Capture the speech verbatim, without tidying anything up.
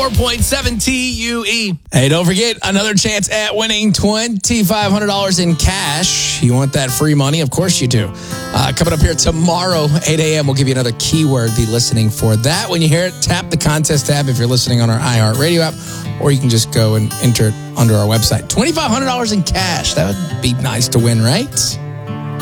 four point seven T U E. Hey, don't forget, another chance at winning twenty-five hundred dollars in cash. You want that free money? Of course you do. Uh, coming up here tomorrow, eight a.m., we'll give you another keyword. Be listening for that. When you hear it, tap the contest tab if you're listening on our iHeartRadio app, or you can just go and enter it under our website. twenty-five hundred dollars in cash. That would be nice to win, right?